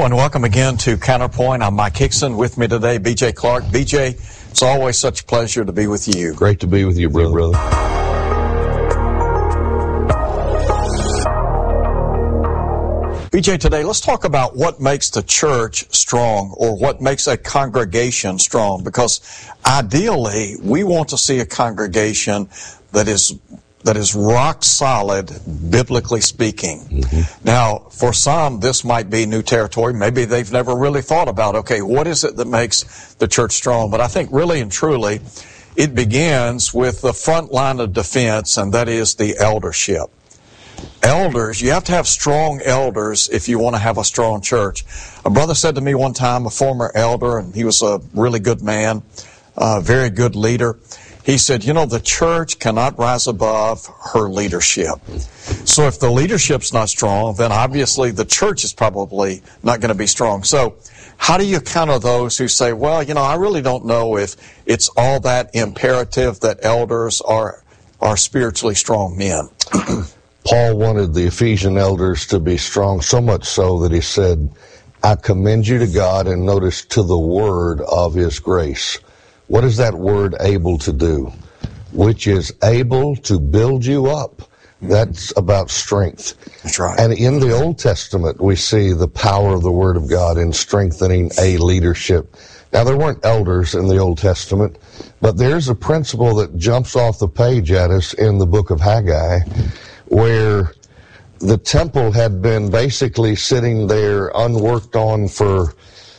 and welcome again to Counterpoint. I'm Mike Hickson. With me today, B.J. Clark. B.J., it's always such a pleasure to be with you. Great to be with you, brother. B.J., today let's talk about what makes the church strong, or what makes a congregation strong, because ideally we want to see a congregation that is rock solid, biblically speaking. Mm-hmm. Now, for some, this might be new territory. Maybe they've never really thought about, okay, what is it that makes the church strong? But I think really and truly, it begins with the front line of defense, and that is the eldership. Elders, you have to have strong elders if you want to have a strong church. A brother said to me one time, a former elder, and he was a really good man, a very good leader. He said, the church cannot rise above her leadership. So if the leadership's not strong, then obviously the church is probably not going to be strong. So how do you counter those who say, well, I really don't know if it's all that imperative that elders are spiritually strong men? Paul wanted the Ephesian elders to be strong, so much so that he said, I commend you to God, and notice, to the word of his grace. What is that word able to do? Which is able to build you up. That's about strength. That's right. And in the Old Testament, we see the power of the Word of God in strengthening a leadership. Now, there weren't elders in the Old Testament, but there's a principle that jumps off the page at us in the book of Haggai, where the temple had been basically sitting there unworked on for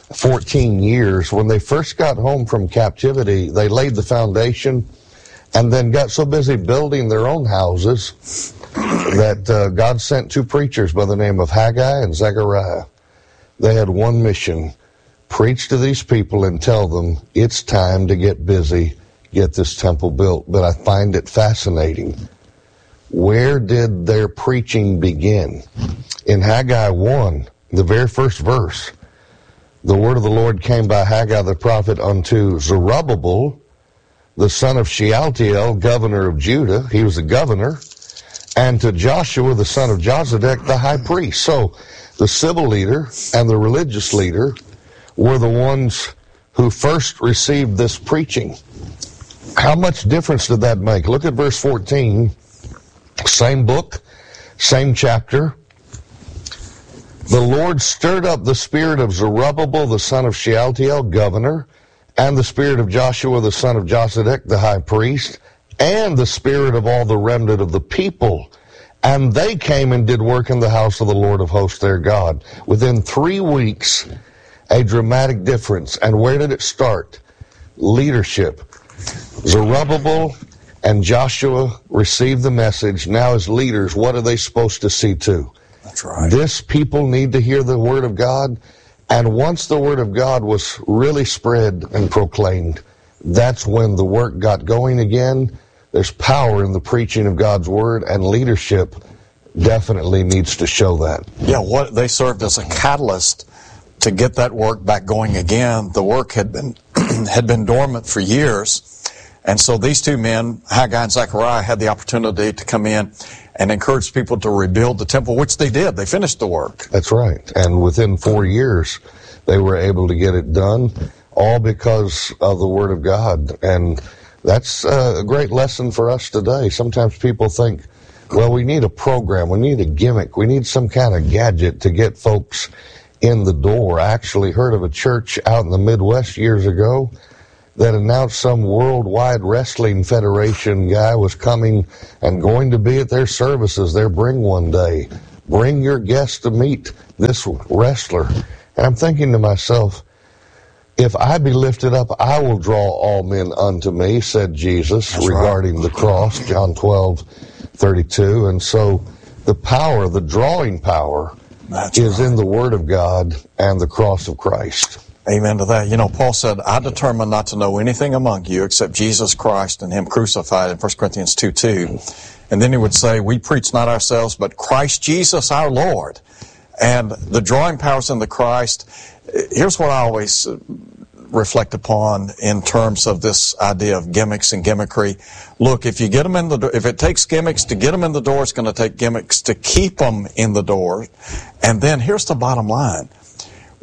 14 years. When they first got home from captivity, they laid the foundation and then got so busy building their own houses that God sent two preachers by the name of Haggai and Zechariah. They had one mission: preach to these people and tell them it's time to get busy, get this temple built. But I find it fascinating. Where did their preaching begin? In Haggai 1, the very first verse, the word of the Lord came by Haggai the prophet unto Zerubbabel, the son of Shealtiel, governor of Judah. He was a governor. And to Joshua, the son of Josedek, the high priest. So the civil leader and the religious leader were the ones who first received this preaching. How much difference did that make? Look at verse 14. Same book, same chapter. The Lord stirred up the spirit of Zerubbabel, the son of Shealtiel, governor, and the spirit of Joshua, the son of Josedek, the high priest, and the spirit of all the remnant of the people. And they came and did work in the house of the Lord of hosts, their God. Within 3 weeks, a dramatic difference. And where did it start? Leadership. Zerubbabel and Joshua received the message. Now as leaders, what are they supposed to see to? That's right. This people need to hear the Word of God. And once the Word of God was really spread and proclaimed, that's when the work got going again. There's power in the preaching of God's Word, and leadership definitely needs to show that. Yeah, they served as a catalyst to get that work back going again. The work had been dormant for years. And so these two men, Haggai and Zechariah, had the opportunity to come in and encourage people to rebuild the temple, which they did. They finished the work. That's right. And within 4 years, they were able to get it done, all because of the Word of God. And that's a great lesson for us today. Sometimes people think, well, we need a program, we need a gimmick, we need some kind of gadget to get folks in the door. I actually heard of a church out in the Midwest years ago that announced some worldwide wrestling federation guy was coming and going to be at their services. Their Bring One Day. Bring your guests to meet this wrestler. And I'm thinking to myself, if I be lifted up, I will draw all men unto me, said Jesus. That's regarding right. The cross, John 12:32. And so the power, the drawing power, is in the Word of God and the cross of Christ. Amen to that. Paul said, I determined not to know anything among you except Jesus Christ and Him crucified in 1 Corinthians 2:2. And then he would say, we preach not ourselves, but Christ Jesus our Lord. And the drawing powers in the Christ. Here's what I always reflect upon in terms of this idea of gimmicks and gimmickry. Look, if you get them in the door, if it takes gimmicks to get them in the door, it's going to take gimmicks to keep them in the door. And then here's the bottom line.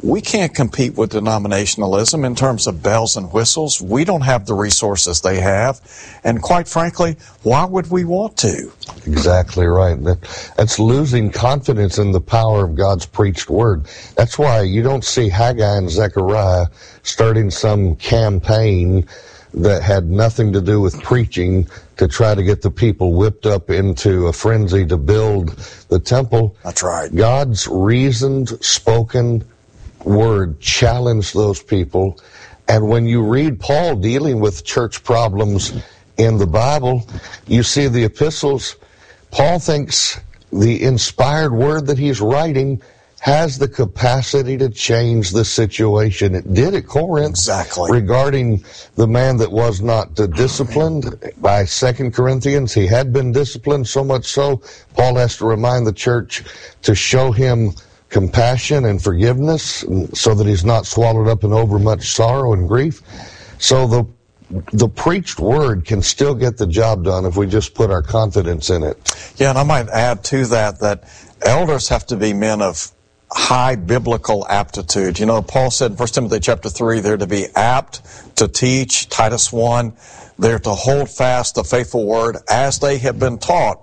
we can't compete with denominationalism in terms of bells and whistles. We don't have the resources they have. And quite frankly, why would we want to? Exactly right. That's losing confidence in the power of God's preached word. That's why you don't see Haggai and Zechariah starting some campaign that had nothing to do with preaching to try to get the people whipped up into a frenzy to build the temple. That's right. God's reasoned, spoken word challenged those people. And when you read Paul dealing with church problems in the Bible, you see the epistles, Paul thinks the inspired word that he's writing has the capacity to change the situation. It did at Corinth. Exactly. Regarding the man that was not disciplined. By 2 Corinthians, he had been disciplined, so much so, Paul has to remind the church to show him compassion and forgiveness so that he's not swallowed up in overmuch sorrow and grief. So the preached word can still get the job done if we just put our confidence in it. Yeah, and I might add to that elders have to be men of high biblical aptitude. You know, Paul said in 1 Timothy chapter 3, they're to be apt to teach, Titus 1, they're to hold fast the faithful word as they have been taught.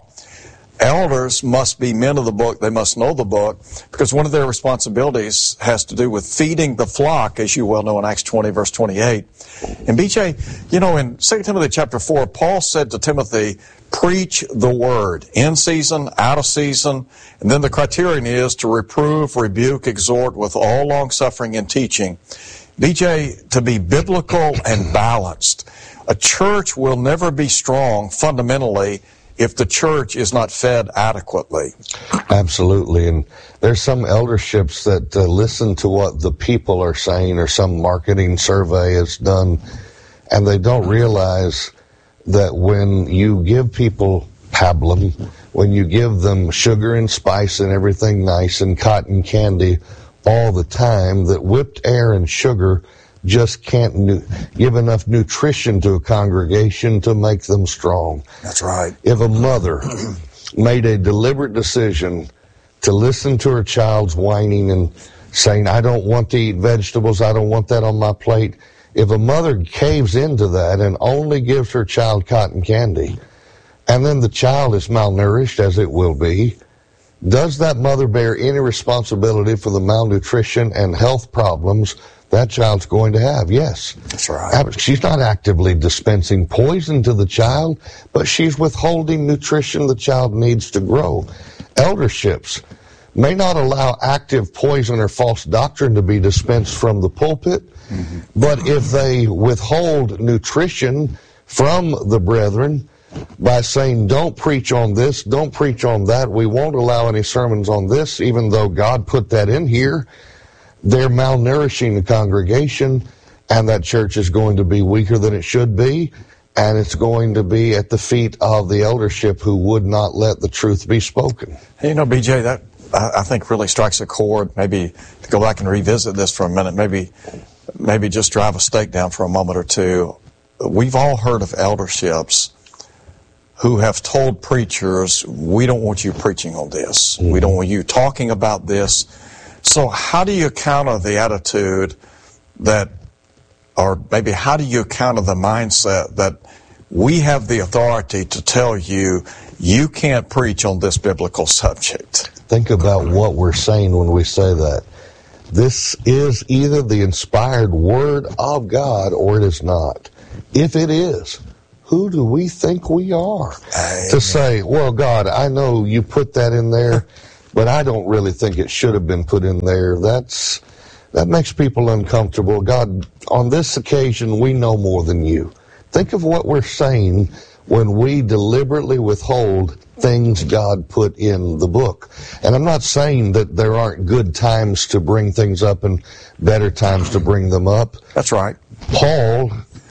Elders must be men of the book. They must know the book, because one of their responsibilities has to do with feeding the flock, as you well know in Acts 20, verse 28. And BJ, you know, in 2 Timothy chapter 4, Paul said to Timothy, preach the word, in season, out of season, and then the criterion is to reprove, rebuke, exhort with all long-suffering and teaching. BJ, to be biblical and balanced. A church will never be strong fundamentally if the church is not fed adequately. Absolutely. And there's some elderships that listen to what the people are saying, or some marketing survey is done, and they don't realize that when you give people pablum, when you give them sugar and spice and everything nice and cotton candy all the time, that whipped air and sugar just can't give enough nutrition to a congregation to make them strong. That's right. If a mother made a deliberate decision to listen to her child's whining and saying, I don't want to eat vegetables, I don't want that on my plate, if a mother caves into that and only gives her child cotton candy, and then the child is malnourished, as it will be, does that mother bear any responsibility for the malnutrition and health problems that child's going to have? Yes. That's right. She's not actively dispensing poison to the child, but she's withholding nutrition the child needs to grow. Elderships may not allow active poison or false doctrine to be dispensed from the pulpit, but if they withhold nutrition from the brethren by saying, don't preach on this, don't preach on that, we won't allow any sermons on this, even though God put that in here, they're malnourishing the congregation, and that church is going to be weaker than it should be, and it's going to be at the feet of the eldership who would not let the truth be spoken. Hey, you know, BJ, that I think really strikes a chord. Maybe to go back and revisit this for a minute, maybe just drive a stake down for a moment or two. We've all heard of elderships who have told preachers, we don't want you preaching on this. We don't want you talking about this. So how do you counter the attitude that, or maybe how do you counter the mindset that we have the authority to tell you, you can't preach on this biblical subject? Think about what we're saying when we say that. This is either the inspired word of God or it is not. If it is, who do we think we are? Amen. To say, well, God, I know you put that in there, but I don't really think it should have been put in there. That makes people uncomfortable. God, on this occasion, we know more than you. Think of what we're saying when we deliberately withhold things God put in the book. And I'm not saying that there aren't good times to bring things up and better times to bring them up. That's right. Paul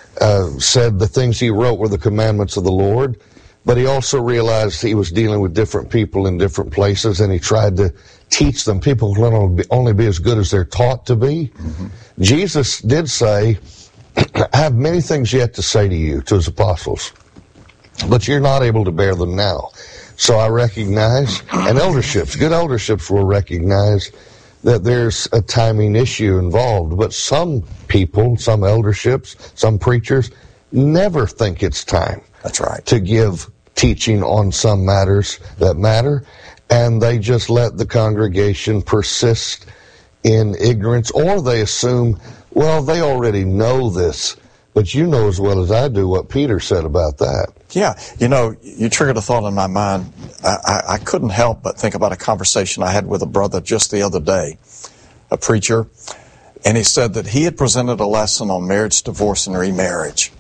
said the things he wrote were the commandments of the Lord, but he also realized he was dealing with different people in different places, and he tried to teach them. People can only be as good as they're taught to be. Jesus did say, I have many things yet to say to you, to his apostles, but you're not able to bear them now. So I recognize, and elderships, good elderships will recognize that there's a timing issue involved. But some people, some elderships, some preachers never think it's time. That's right. To give teaching on some matters that matter, and they just let the congregation persist in ignorance, or they assume, well, they already know this, but you know as well as I do what Peter said about that. Yeah, you know, you triggered a thought in my mind. I couldn't help but think about a conversation I had with a brother just the other day, a preacher, and he said that he had presented a lesson on marriage, divorce, and remarriage.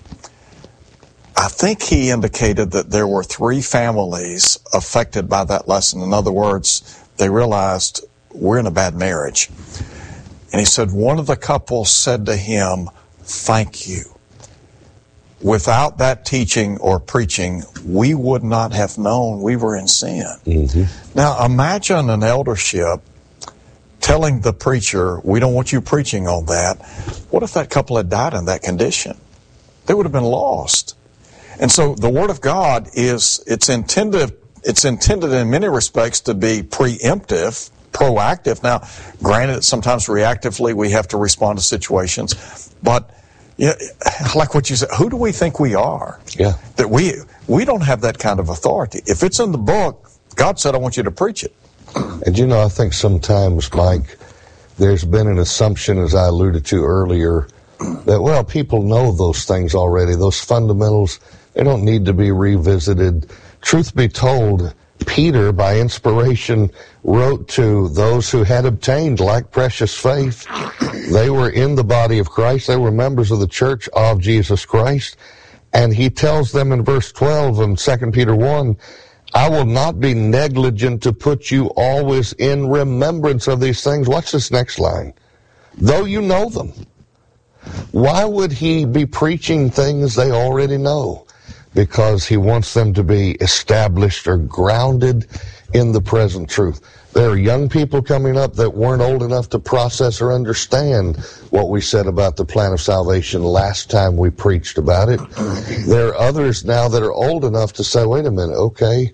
I think he indicated that there were 3 families affected by that lesson. In other words, they realized we're in a bad marriage. And he said one of the couples said to him, "Thank you. Without that teaching or preaching, we would not have known we were in sin." Mm-hmm. Now imagine an eldership telling the preacher, "We don't want you preaching on that." What if that couple had died in that condition? They would have been lost. And so the Word of God it's intended in many respects to be preemptive, proactive. Now, granted, sometimes reactively we have to respond to situations, but like what you said, who do we think we are? Yeah. That we don't have that kind of authority. If it's in the book, God said, "I want you to preach it." And you know, I think sometimes, Mike, there's been an assumption, as I alluded to earlier, that, well, people know those things already, those fundamentals. They don't need to be revisited. Truth be told, Peter, by inspiration, wrote to those who had obtained like precious faith. They were in the body of Christ. They were members of the church of Jesus Christ. And he tells them in verse 12 in 2 Peter 1, "I will not be negligent to put you always in remembrance of these things." Watch this next line. "Though you know them." Why would he be preaching things they already know? Because he wants them to be established or grounded in the present truth. There are young people coming up that weren't old enough to process or understand what we said about the plan of salvation last time we preached about it. There are others now that are old enough to say, wait a minute, okay,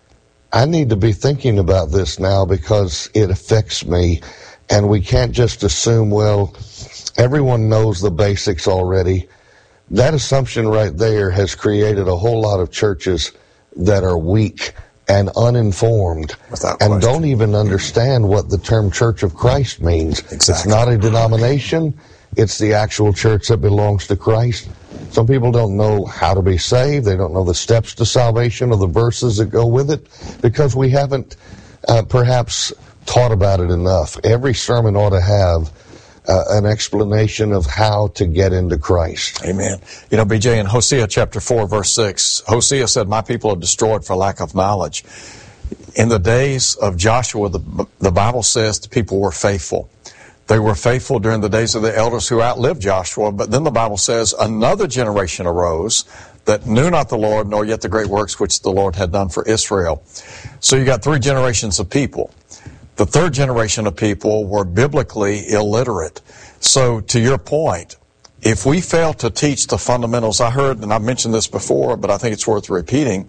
I need to be thinking about this now because it affects me. And we can't just assume, well, everyone knows the basics already. That assumption right there has created a whole lot of churches that are weak and uninformed and don't even understand what the term Church of Christ means. Exactly. It's not a denomination. It's the actual church that belongs to Christ. Some people don't know how to be saved. They don't know the steps to salvation or the verses that go with it because we haven't perhaps taught about it enough. Every sermon ought to have an explanation of how to get into Christ. Amen. You know, BJ, in Hosea chapter 4, verse 6, Hosea said, "My people are destroyed for lack of knowledge." In the days of Joshua, the Bible says the people were faithful. They were faithful during the days of the elders who outlived Joshua, but then the Bible says another generation arose that knew not the Lord, nor yet the great works which the Lord had done for Israel. So you got 3 generations of people. The 3rd generation of people were biblically illiterate. So to your point, if we fail to teach the fundamentals, I heard, and I've mentioned this before, but I think it's worth repeating,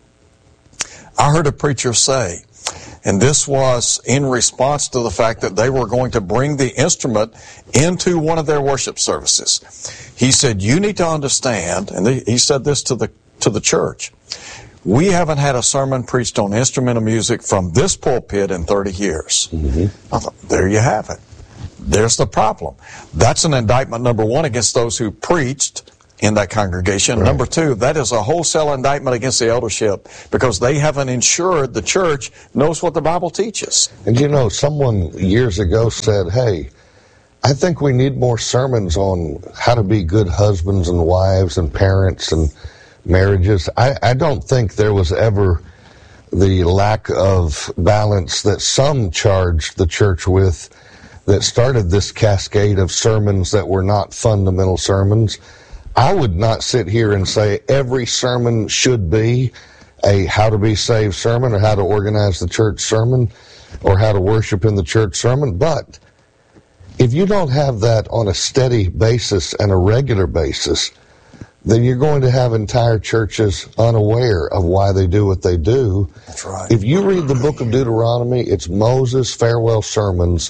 I heard a preacher say, and this was in response to the fact that they were going to bring the instrument into one of their worship services. He said, you need to understand, and he said this to the church, we haven't had a sermon preached on instrumental music from this pulpit in 30 years. Mm-hmm. I thought, there you have it. There's the problem. That's an indictment, number 1, against those who preached in that congregation. Right. Number 2, that is a wholesale indictment against the eldership because they haven't ensured the church knows what the Bible teaches. And you know, someone years ago said, hey, I think we need more sermons on how to be good husbands and wives and parents and marriages. I don't think there was ever the lack of balance that some charged the church with that started this cascade of sermons that were not fundamental sermons. I would not sit here and say every sermon should be a how to be saved sermon or how to organize the church sermon or how to worship in the church sermon, but if you don't have that on a steady basis and a regular basis, then you're going to have entire churches unaware of why they do what they do. That's right. If you read the book of Deuteronomy, it's Moses' farewell sermons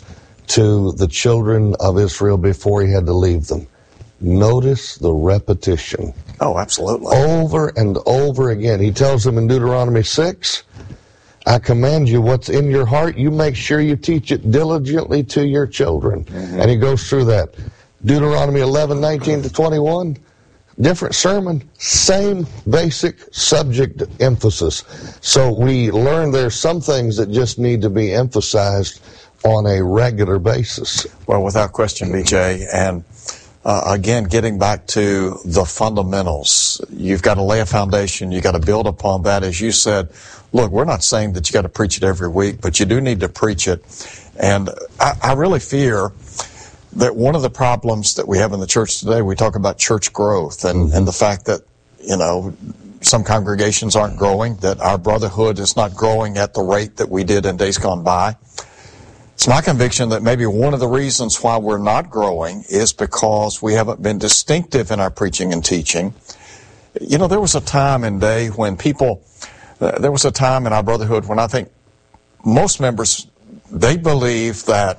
to the children of Israel before he had to leave them. Notice the repetition. Oh, absolutely. Over and over again. He tells them in Deuteronomy 6, I command you what's in your heart, you make sure you teach it diligently to your children. Mm-hmm. And he goes through that. Deuteronomy 11, 19 to 21, different sermon, same basic subject emphasis. So we learn there's some things that just need to be emphasized on a regular basis. Well, without question, BJ, and again, getting back to the fundamentals, you've got to lay a foundation, you've got to build upon that. As you said, look, we're not saying that you got to preach it every week, but you do need to preach it. And I really fear that one of the problems that we have in the church today, we talk about church growth and the fact that, you know, some congregations aren't growing, that our brotherhood is not growing at the rate that we did in days gone by. It's my conviction that maybe one of the reasons why we're not growing is because we haven't been distinctive in our preaching and teaching. You know, there was a time in day when there was a time in our brotherhood when I think most members, they believe that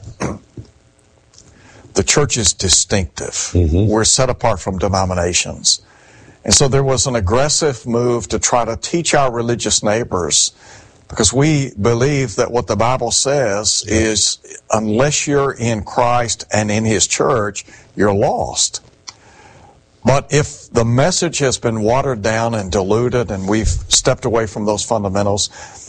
the church is distinctive. Mm-hmm. We're set apart from denominations. And so there was an aggressive move to try to teach our religious neighbors, because we believe that what the Bible says is unless you're in Christ and in His church, you're lost. But if the message has been watered down and diluted and we've stepped away from those fundamentals,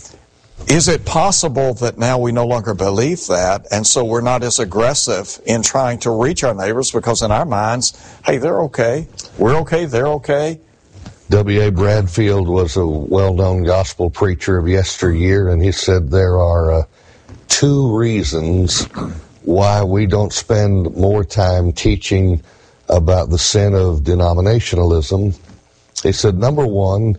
is it possible that now we no longer believe that, and so we're not as aggressive in trying to reach our neighbors because in our minds, hey, they're okay, we're okay, they're okay? W.A. Bradfield was a well-known gospel preacher of yesteryear, and he said there are 2 reasons why we don't spend more time teaching about the sin of denominationalism. He said, number 1,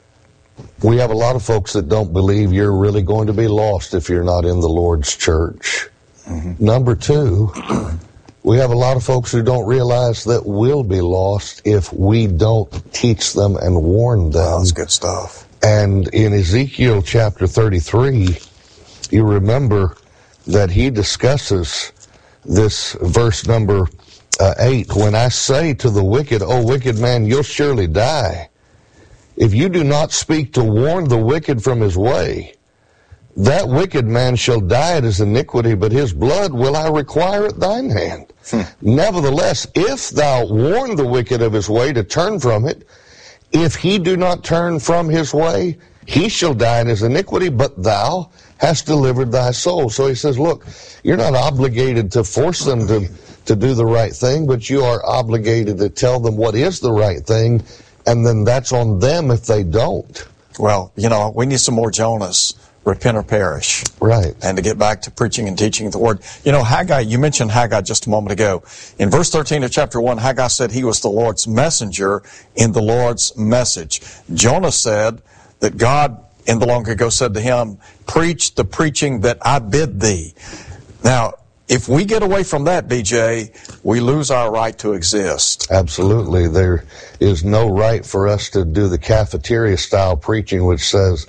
we have a lot of folks that don't believe you're really going to be lost if you're not in the Lord's church. Mm-hmm. Number 2, we have a lot of folks who don't realize that we'll be lost if we don't teach them and warn them. That's good stuff. And in Ezekiel chapter 33, you remember that he discusses this verse number 8. When I say to the wicked, O wicked man, you'll surely die, if you do not speak to warn the wicked from his way, that wicked man shall die at his iniquity, but his blood will I require at thine hand. Nevertheless, if thou warn the wicked of his way to turn from it, if he do not turn from his way, he shall die in his iniquity, but thou hast delivered thy soul. So he says, look, you're not obligated to force them to do the right thing, but you are obligated to tell them what is the right thing, and then that's on them if they don't. Well, you know, we need some more Jonahs. Repent or perish. Right. And to get back to preaching and teaching the word. You know, Haggai, you mentioned Haggai just a moment ago. In verse 13 of chapter 1, Haggai said he was the Lord's messenger in the Lord's message. Jonah said that God in the long ago said to him, preach the preaching that I bid thee. Now, if we get away from that, BJ, we lose our right to exist. Absolutely. There is no right for us to do the cafeteria style preaching, which says,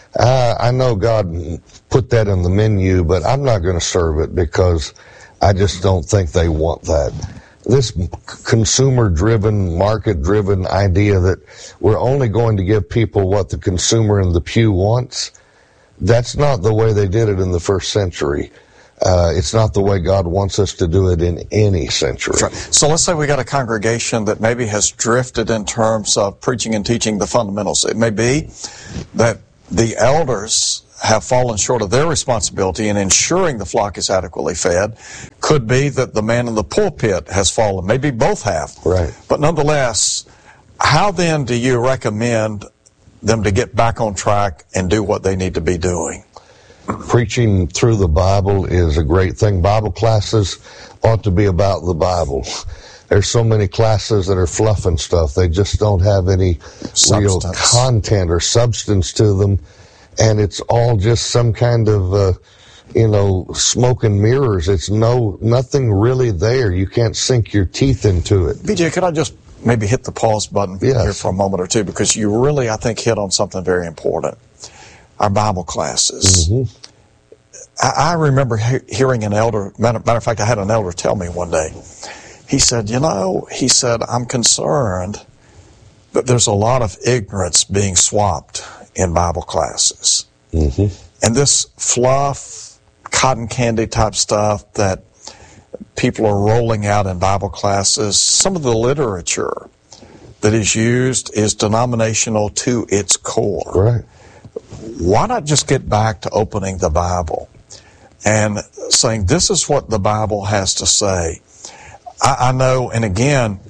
I know God put that in the menu, but I'm not going to serve it because I just don't think they want that. This consumer-driven, market-driven idea that we're only going to give people what the consumer in the pew wants, that's not the way they did it in the first century. It's not the way God wants us to do it in any century. Right. So let's say we got a congregation that maybe has drifted in terms of preaching and teaching the fundamentals. It may be that the elders have fallen short of their responsibility in ensuring the flock is adequately fed. Could be that the man in the pulpit has fallen. Maybe both have. Right. But nonetheless, how then do you recommend them to get back on track and do what they need to be doing? Preaching through the Bible is a great thing. Bible classes ought to be about the Bible. There's so many classes that are fluff and stuff. They just don't have any real content or substance to them. And it's all just some kind of, smoke and mirrors. It's nothing really there. You can't sink your teeth into it. BJ, could I just maybe hit the pause button here for a moment or two? Because you really, I think, hit on something very important. Our Bible classes. Mm-hmm. I remember hearing an elder, matter of fact, I had an elder tell me one day, he said, I'm concerned that there's a lot of ignorance being swapped in Bible classes. Mm-hmm. And this fluff, cotton candy type stuff that people are rolling out in Bible classes, some of the literature that is used is denominational to its core. Right. Why not just get back to opening the Bible and saying, this is what the Bible has to say? I know, and again,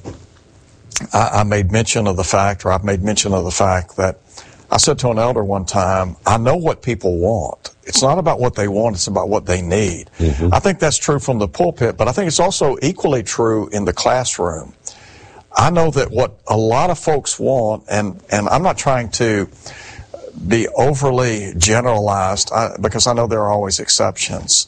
I made mention of the fact, or I've made mention of the fact that I said to an elder one time, I know what people want. It's not about what they want, it's about what they need. Mm-hmm. I think that's true from the pulpit, but I think it's also equally true in the classroom. I know that what a lot of folks want, and I'm not trying to be overly generalized, because I know there are always exceptions,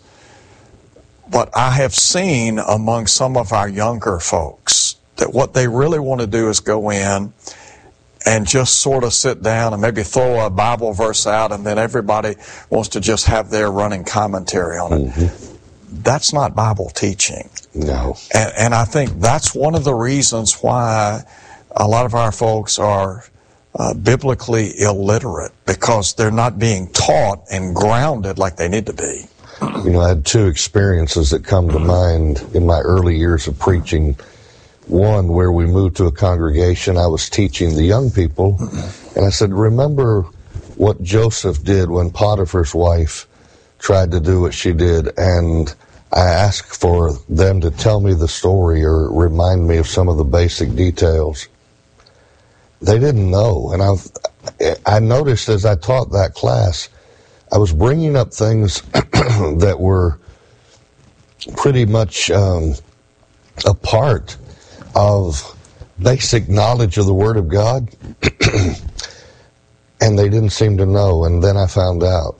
but I have seen among some of our younger folks that what they really want to do is go in and just sort of sit down and maybe throw a Bible verse out, and then everybody wants to just have their running commentary on it. Mm-hmm. That's not Bible teaching. No. And I think that's one of the reasons why a lot of our folks are biblically illiterate, because they're not being taught and grounded like they need to be. I had two experiences that come to mind in my early years of preaching. One, where we moved to a congregation, I was teaching the young people, and I said, remember what Joseph did when Potiphar's wife tried to do what she did, and I asked for them to tell me the story or remind me of some of the basic details. They didn't know, and I noticed as I taught that class, I was bringing up things that were pretty much a part of basic knowledge of the Word of God, and they didn't seem to know. And then I found out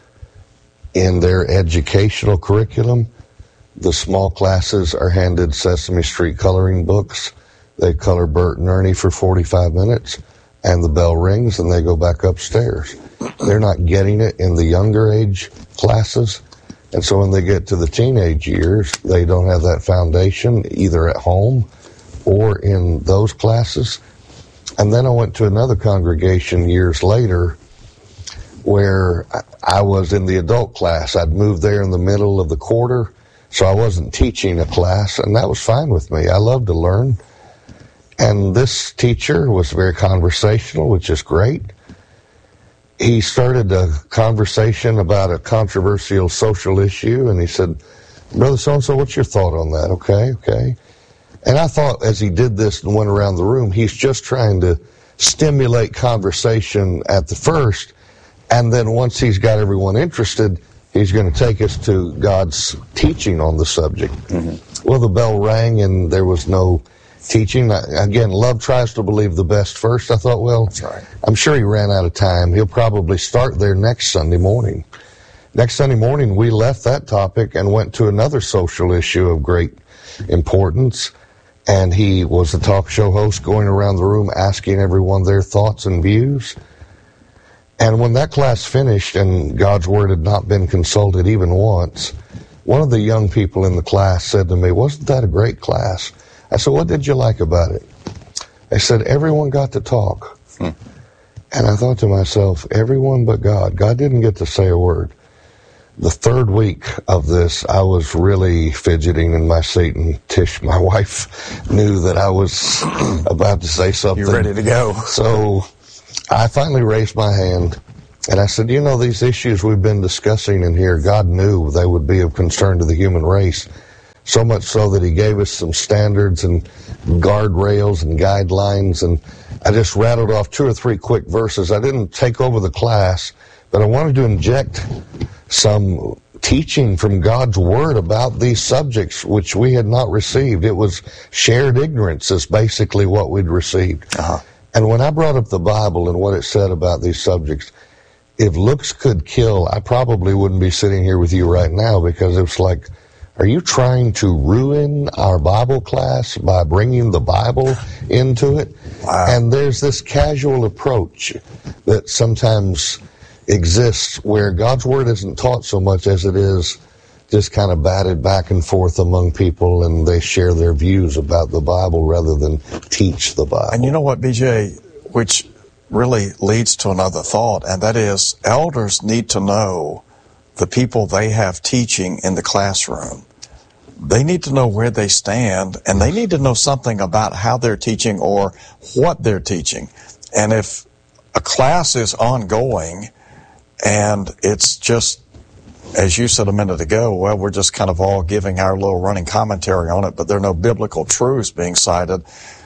in their educational curriculum, the small classes are handed Sesame Street coloring books. They color Bert and Ernie for 45 minutes, and the bell rings and they go back upstairs. They're not getting it in the younger age classes, and so when they get to the teenage years, they don't have that foundation either at home or in those classes. And then I went to another congregation years later where I was in the adult class. I'd moved there in the middle of the quarter, so I wasn't teaching a class, and that was fine with me. I love to learn. And this teacher was very conversational, which is great. He started a conversation about a controversial social issue, and he said, Brother so-and-so, what's your thought on that? Okay. And I thought as he did this and went around the room, he's just trying to stimulate conversation at the first, and then once he's got everyone interested, he's going to take us to God's teaching on the subject. Mm-hmm. Well, the bell rang and there was no teaching. Again, love tries to believe the best first. I thought, well, that's right. I'm sure he ran out of time. He'll probably start there next Sunday morning. Next Sunday morning, we left that topic and went to another social issue of great importance. And he was the talk show host going around the room asking everyone their thoughts and views. And when that class finished and God's Word had not been consulted even once, one of the young people in the class said to me, wasn't that a great class? I said, what did you like about it? They said, everyone got to talk. And I thought to myself, everyone but God. God didn't get to say a word. The third week of this, I was really fidgeting in my seat, and Tish, my wife, knew that I was about to say something. You're ready to go. So I finally raised my hand, and I said, these issues we've been discussing in here, God knew they would be of concern to the human race, so much so that he gave us some standards and guardrails and guidelines, and I just rattled off 2 or 3 quick verses. I didn't take over the class, but I wanted to inject some teaching from God's Word about these subjects which we had not received. It was shared ignorance is basically what we'd received. Uh-huh. And when I brought up the Bible and what it said about these subjects, if looks could kill, I probably wouldn't be sitting here with you right now, because it was like, are you trying to ruin our Bible class by bringing the Bible into it? Wow. And there's this casual approach that sometimes exists where God's Word isn't taught so much as it is just kind of batted back and forth among people, and they share their views about the Bible rather than teach the Bible. And you know what, BJ, which really leads to another thought, and that is elders need to know the people they have teaching in the classroom. They need to know where they stand, and they need to know something about how they're teaching or what they're teaching. And if a class is ongoing and it's just, as you said a minute ago, well, we're just kind of all giving our little running commentary on it, but there are no biblical truths being cited,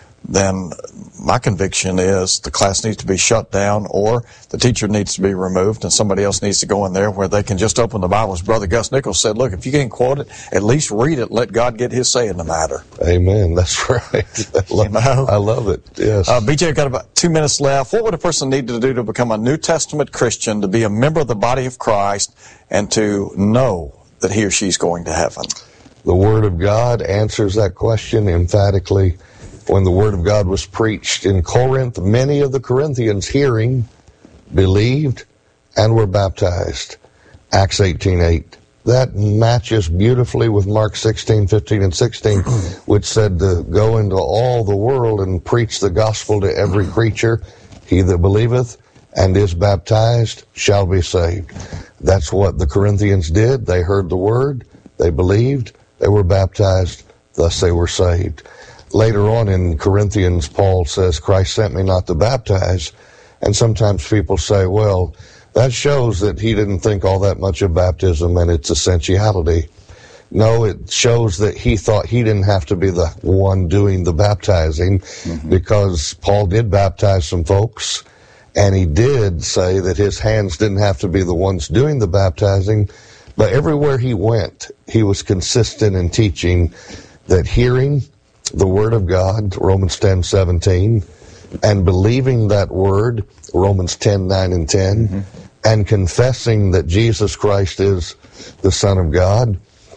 then my conviction is the class needs to be shut down, or the teacher needs to be removed and somebody else needs to go in there where they can just open the Bible. As Brother Gus Nichols said, look, if you can't quote it, at least read it. Let God get his say in the matter. Amen. That's right. I love it. Yes. BJ, I've got about 2 minutes left. What would a person need to do to become a New Testament Christian, to be a member of the body of Christ, and to know that he or she's going to heaven? The Word of God answers that question emphatically. When the Word of God was preached in Corinth, many of the Corinthians, hearing, believed, and were baptized. Acts 18:8. That matches beautifully with Mark 16:15 and 16, which said to go into all the world and preach the gospel to every creature. He that believeth and is baptized shall be saved. That's what the Corinthians did. They heard the Word, they believed, they were baptized, thus they were saved. Later on in Corinthians, Paul says, Christ sent me not to baptize. And sometimes people say, well, that shows that he didn't think all that much of baptism and its essentiality. No, it shows that he thought he didn't have to be the one doing the baptizing, because Paul did baptize some folks, and he did say that his hands didn't have to be the ones doing the baptizing. But everywhere he went, he was consistent in teaching that hearing the Word of God, Romans 10:17, and believing that Word, Romans 10:9 and 10, and confessing that Jesus Christ is the Son of God,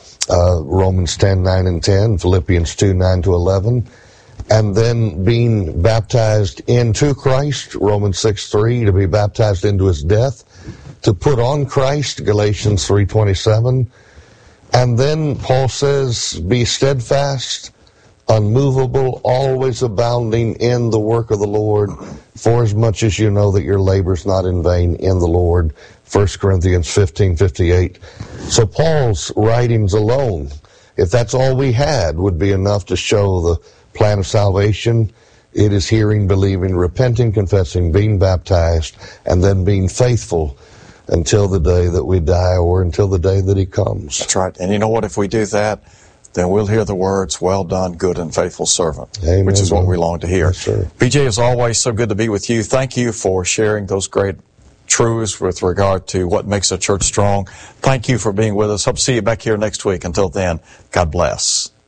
Romans 10:9 and 10, Philippians 2:9 to 11, and then being baptized into Christ, Romans 6:3, to be baptized into his death, to put on Christ, Galatians 3:27, and then Paul says, be steadfast, unmovable, always abounding in the work of the Lord, for as much as you know that your labor's not in vain in the Lord, 1 Corinthians 15:58. So Paul's writings alone, if that's all we had, would be enough to show the plan of salvation. It is hearing, believing, repenting, confessing, being baptized, and then being faithful until the day that we die or until the day that he comes. That's right. And you know what? If we do that, then we'll hear the words, well done, good and faithful servant, Amen, which is what we long to hear. Yes, sir. BJ, as always, so good to be with you. Thank you for sharing those great truths with regard to what makes a church strong. Thank you for being with us. Hope to see you back here next week. Until then, God bless.